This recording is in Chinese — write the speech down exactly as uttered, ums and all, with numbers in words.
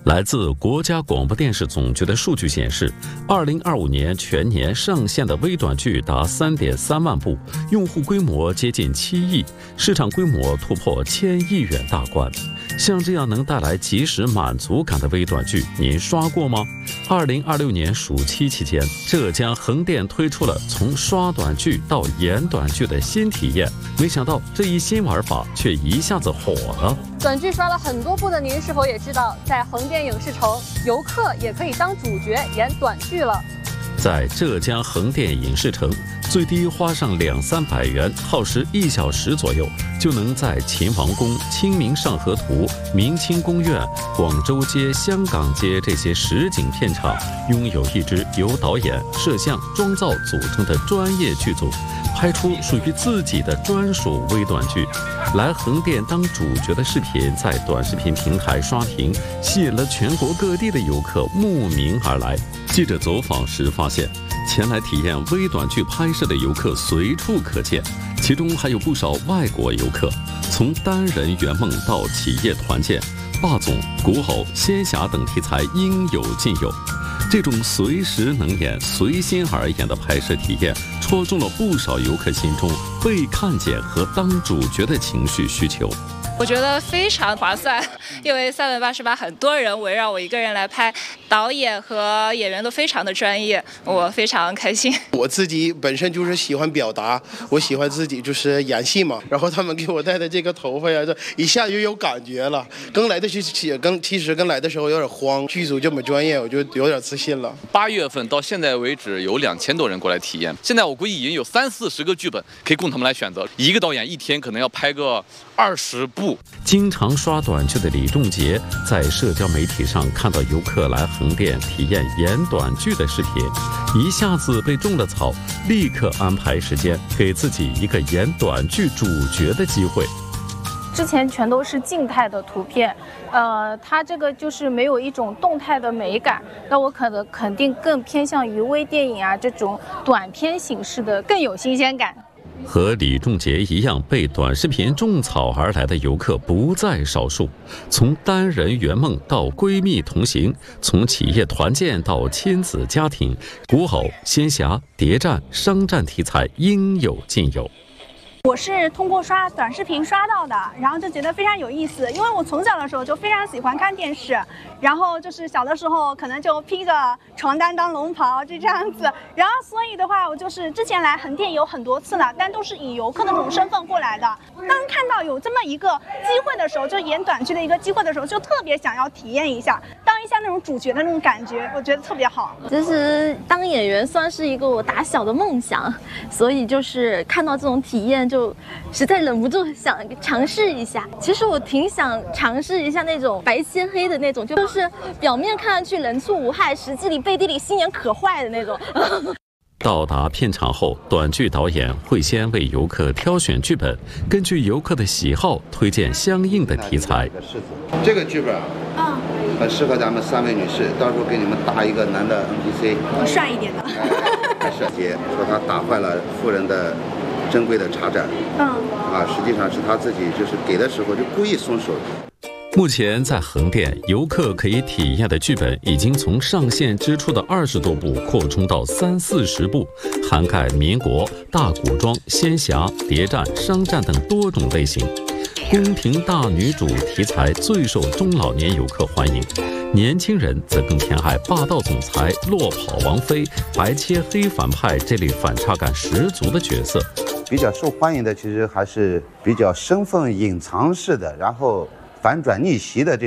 来自国家广播电视总局的数据显示，二零二五年全年上线的微短剧达三点三万部，用户规模接近七亿，市场规模突破千亿元大关。像这样能带来即时满足感的微短剧，您刷过吗？二零二六年暑期期间，浙江横店推出了从刷短剧到演短剧的新体验，没想到这一新玩法却一下子火了。 短剧刷了很多部的您是否也知道，在横店影视城，游客也可以当主角演短剧了。 在浙江横店影视城，最低花上两三百元，耗时一小时左右，就能在秦王宫、清明上河图、明清宫苑、广州街、香港街这些实景片场，拥有一支由导演、摄像、妆造组成的专业剧组，拍出属于自己的专属微短剧。来横店当主角的视频在短视频平台刷屏，吸引了全国各地的游客慕名而来。记者走访时发现，前来体验微短剧拍摄的游客随处可见，其中还有不少外国游客。从单人圆梦到企业团建、霸总、古吼、仙侠等题材应有尽有。这种随时能演、随心而演的拍摄体验，戳中了不少游客心中被看见和当主角的情绪需求。 我觉得非常划算，因为三百八十八很多人围绕我一个人来拍，导演和演员都非常的专业，我非常开心。 我自己本身就是喜欢表达，我喜欢自己就是演戏嘛，然后他们给我戴的这个头发呀，这一下就有感觉了。刚来的时候，刚其实刚来的时候有点慌，剧组这么专业，我就有点自信了。 八月份到现在为止，有两千多人过来体验，现在我估计已经有三四十个剧本可以供他们来选择，一个导演一天可能要拍个二十部。 经常刷短剧的李仲杰在社交媒体上看到游客来横店体验演短剧的视频，一下子被种了草，立刻安排时间，给自己一个演短剧主角的机会。 之前全都是静态的图片，呃，它这个就是没有一种动态的美感。那我可能肯定更偏向于微电影啊这种短片形式的，更有新鲜感。 和李仲杰一样被短视频种草而来的游客不在少数，从单人圆梦到闺蜜同行，从企业团建到亲子家庭，古吼、仙侠、谍战、商战题材应有尽有。 我是通过刷短视频刷到的，然后就觉得非常有意思，因为我从小的时候就非常喜欢看电视，然后就是小的时候可能就披着床单当龙袍就这样子，然后所以的话我就是之前来横店有很多次了，但都是以游客的那种身份过来的。当看到有这么一个机会的时候，就演短剧的一个机会的时候，就特别想要体验一下，当一下那种主角的那种感觉，我觉得特别好。 其实当演员算是一个我打小的梦想，所以就是看到这种体验就就实在忍不住想尝试一下。其实我挺想尝试一下那种白切黑的那种，就是表面看上去人畜无害，实际里背地里心眼可坏的那种。 到达片场后，短剧导演会先为游客挑选剧本，根据游客的喜好推荐相应的题材。 这个剧本啊，很适合咱们三位女士，到时候给你们搭一个男的 N P C， 帅一点的。 开始节说他打坏了富人的珍贵的茶盏，嗯，啊，实际上是他自己就是给的时候就故意松手。 目前在横店，游客可以体验的剧本已经从上线之初的二十多部扩充到三四十部，涵盖民国、大古装、仙侠、谍战、商战等多种类型。宫廷大女主题材最受中老年游客欢迎，年轻人则更偏爱霸道总裁、落跑王妃、白切黑反派这类反差感十足的角色。 比较受欢迎的其实还是比较身份隐藏式的，然后反转逆袭的这